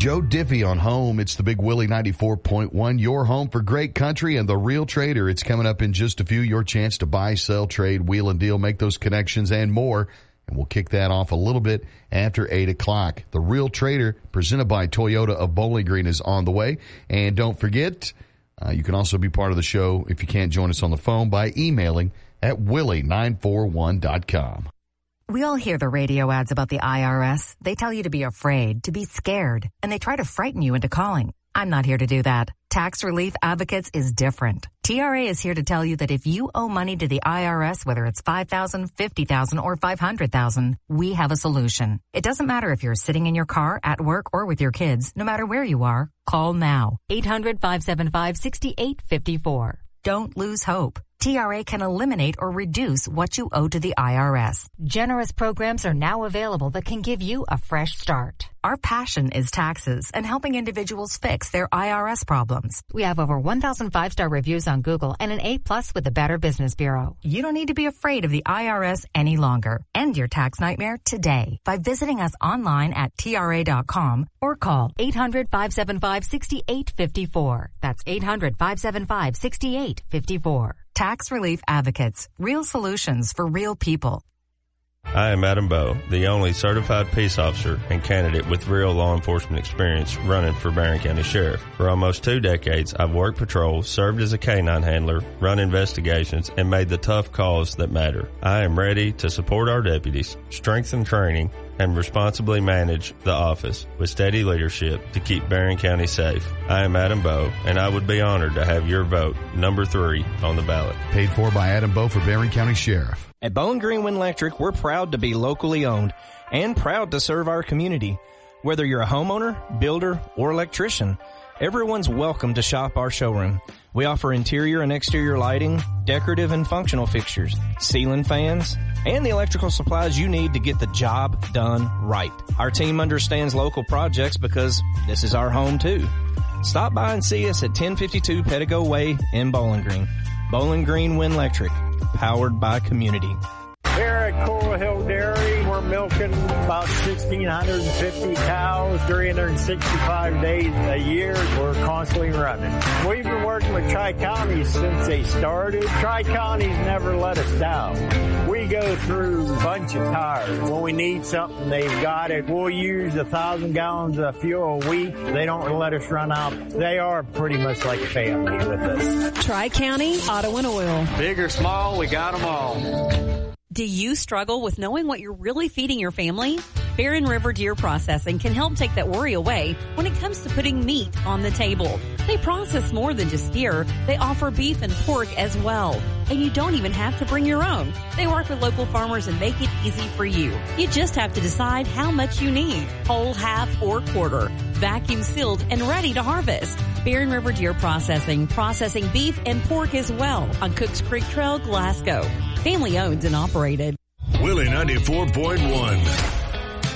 Joe Diffie on home. It's the Big Willie 94.1, your home for great country and the Real Trader. It's coming up in just a few. Your chance to buy, sell, trade, wheel and deal, make those connections and more. And we'll kick that off a little bit after 8 o'clock. The Real Trader, presented by Toyota of Bowling Green, is on the way. And don't forget, you can also be part of the show if you can't join us on the phone by emailing at willie941.com. We all hear the radio ads about the IRS. They tell you to be afraid, to be scared, and they try to frighten you into calling. I'm not here to do that. Tax Relief Advocates is different. TRA is here to tell you that if you owe money to the IRS, whether it's $5,000, $50,000, or $500,000, we have a solution. It doesn't matter if you're sitting in your car, at work, or with your kids. No matter where you are, call now. 800-575-6854. Don't lose hope. TRA can eliminate or reduce what you owe to the IRS. Generous programs are now available that can give you a fresh start. Our passion is taxes and helping individuals fix their IRS problems. We have over 1,000 5-star reviews on Google and an A+ with the Better Business Bureau. You don't need to be afraid of the IRS any longer. End your tax nightmare today by visiting us online at TRA.com or call 800-575-6854. That's 800-575-6854. Tax Relief Advocates. Real solutions for real people. I am Adam Bowe, the only certified peace officer and candidate with real law enforcement experience running for Barron County Sheriff. For almost 2 decades, I've worked patrols, served as a canine handler, run investigations, and made the tough calls that matter. I am ready to support our deputies, strengthen training, and responsibly manage the office with steady leadership to keep Barron County safe. I am Adam Bowe, and I would be honored to have your vote, number 3, on the ballot. Paid for by Adam Bowe for Barron County Sheriff. At Bowling Green Wind Electric, we're proud to be locally owned and proud to serve our community. Whether you're a homeowner, builder, or electrician, everyone's welcome to shop our showroom. We offer interior and exterior lighting, decorative and functional fixtures, ceiling fans, and the electrical supplies you need to get the job done right. Our team understands local projects because this is our home too. Stop by and see us at 1052 Pettigo Way in Bowling Green. Bowling Green Wind Electric, powered by community. Here at Coral Hill Dairy, we're milking about 1,650 cows, 365 days a year. We're constantly running. We've been working with Tri-Counties since they started. Tri-Counties never let us down. We go through a bunch of tires. When we need something, they've got it. We'll use 1,000 gallons of fuel a week. They don't let us run out. They are pretty much like a family with us. Tri-County Auto and Oil. Big or small, we got them all. Do you struggle with knowing what you're really feeding your family? Barron River Deer Processing can help take that worry away when it comes to putting meat on the table. They process more than just deer. They offer beef and pork as well. And you don't even have to bring your own. They work with local farmers and make it easy for you. You just have to decide how much you need. Whole, half, or quarter. Vacuum sealed and ready to harvest. Barron River Deer Processing, processing beef and pork as well on Cooks Creek Trail, Glasgow. Family owned and operated. Willie 94.1.